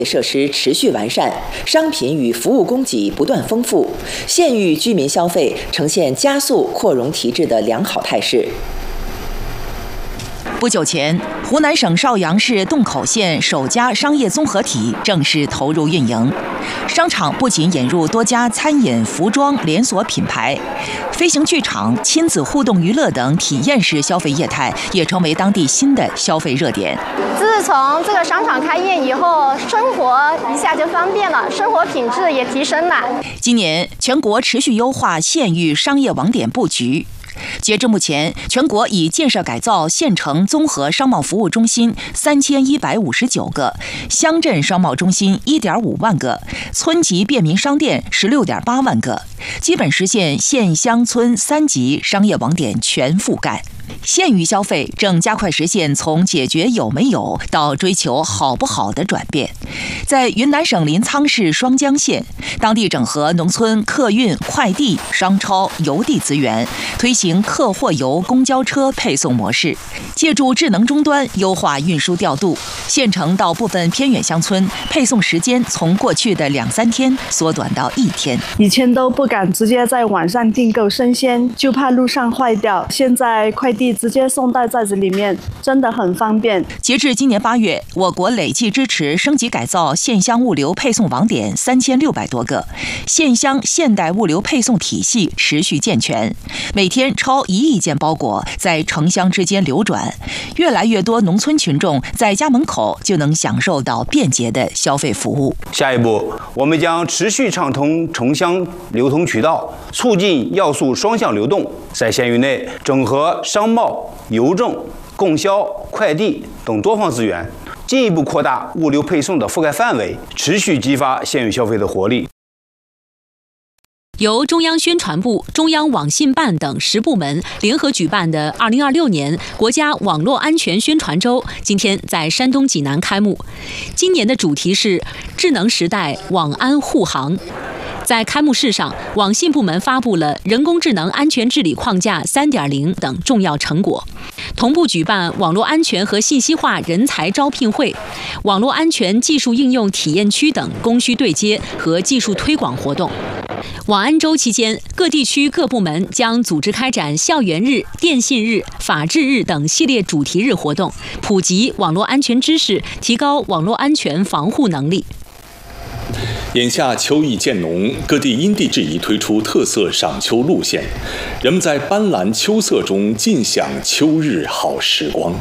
设施持续完善，商品与服务供给不断丰富，县域居民消费呈现加速扩容提质的良好态势。 不久前，湖南省邵阳市洞口县首家商业综合体正式投入运营。商场不仅引入多家餐饮、服装连锁品牌，飞行剧场、亲子互动娱乐等体验式消费业态也成为当地新的消费热点。 自从这个商场开业以后，生活一下就方便了，生活品质也提升了。 今年全国持续优化县域商业网点布局。截至目前，全国已建设改造县城综合商贸服务中心3159个，乡镇商贸中心1.5万个，村级便民商店16.8万个，基本实现县乡村3级商业网点全覆盖。县域消费正加快实现从解决有没有到追求好不好的转变。在云南省临沧市双江县，当地整合农村客运、快递、商超、邮递资源，推行客货邮公交车配送模式，借助智能终端优化运输调度。县城到部分偏远乡村，配送时间从过去的2-3天缩短到1天。 以前都不敢直接在网上订购生鲜，就怕路上坏掉。现在快递直接送到寨子里面，真的很方便。 截至今年8月，我国累计支持升级改造县乡物流配送网点3600多个，县乡现代物流配送体系持续健全，每天超1亿件包裹在城乡之间流转，越来越多农村群众在家门口就能享受到便捷的消费服务。 下一步，我们将持续畅通城乡流通渠道，促进要素双向流动，在县域内整合商贸、邮政、供销、快递等多方资源，进一步扩大物流配送的覆盖范围，持续激发县域消费的活力。 由中央宣传部、中央网信办等10部门联合举办的2026年国家网络安全宣传周，今天在山东济南开幕。今年的主题是智能时代网安护航。在开幕式上，网信部门发布了人工智能安全治理框架3.0等重要成果，同步举办网络安全和信息化人才招聘会、网络安全技术应用体验区等供需对接和技术推广活动。网安周期间，各地区各部门将组织开展校园日、电信日、法治日等系列主题日活动，普及网络安全知识，提高网络安全防护能力。 眼下秋意渐浓，各地因地制宜推出特色赏秋路线，人们在斑斓秋色中尽享秋日好时光。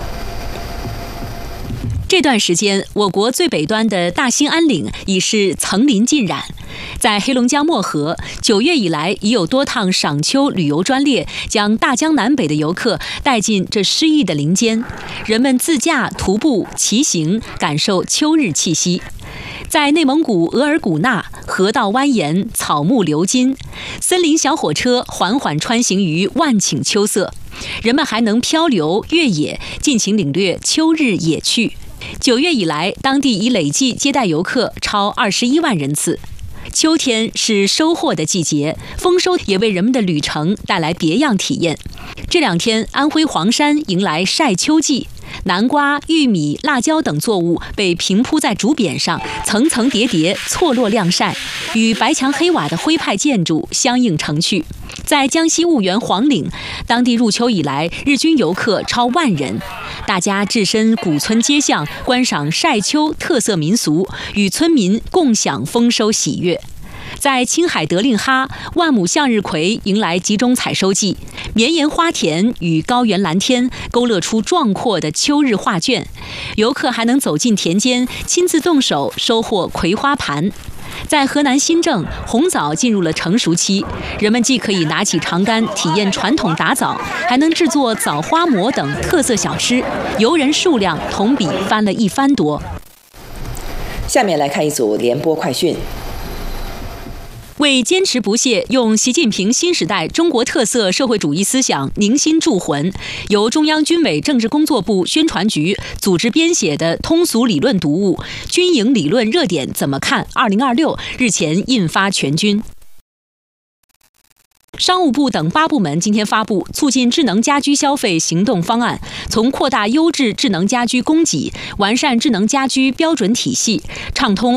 这段时间，我国最北端的大兴安岭已是层林尽染。在黑龙江漠河，9月以来已有多趟赏秋旅游专列将大江南北的游客带进这诗意的林间，人们自驾、徒步、骑行，感受秋日气息。在内蒙古额尔古纳，河道蜿蜒，草木流金，森林小火车缓缓穿行于万顷秋色，人们还能漂流越野，尽情领略秋日野趣。9月以来，当地已累计接待游客超21万人次。秋天是收获的季节，丰收也为人们的旅程带来别样体验。这2天，安徽黄山迎来晒秋季，南瓜、玉米、辣椒等作物被平铺在竹匾上，层层叠叠，错落晾晒，与白墙黑瓦的徽派建筑相映成趣。在江西婺源黄岭，当地入秋以来，日均游客超1万人，大家置身古村街巷，观赏晒秋特色民俗，与村民共享丰收喜悦。在青海德令哈，万亩向日葵迎来集中采收季，绵延花田与高原蓝天勾勒出壮阔的秋日画卷，游客还能走进田间，亲自动手收获葵花盘。在河南新郑，红枣进入了成熟期，人们既可以拿起长杆体验传统打枣，还能制作枣花馍等特色小吃，游人数量同比翻了1番多。 下面来看一组联播快讯。 为坚持不懈用习近平新时代中国特色社会主义思想凝心铸魂，由中央军委政治工作部宣传局组织编写的通俗理论读物《军营理论热点怎么看2026》日前印发全军。商务部等8部门今天发布促进智能家居消费行动方案，从扩大优质智能家居供给、完善智能家居标准体系、畅通